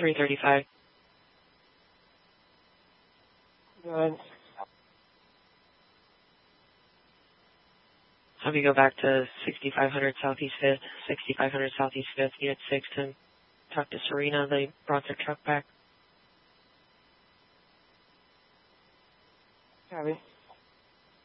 335. Good. Have you go back to 6500 Southeast 5th, 6500 Southeast 5th, Unit 6, and talk to Serena. They brought their truck back. Copy.